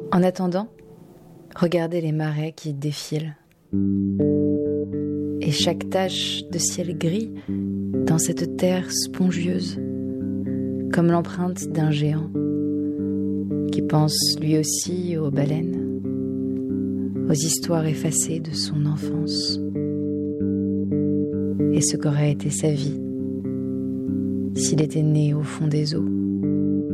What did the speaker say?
En attendant, regardez les marais qui défilent. Et chaque tache de ciel gris dans cette terre spongieuse, comme l'empreinte d'un géant qui pense lui aussi aux baleines, aux histoires effacées de son enfance et ce qu'aurait été sa vie s'il était né au fond des eaux.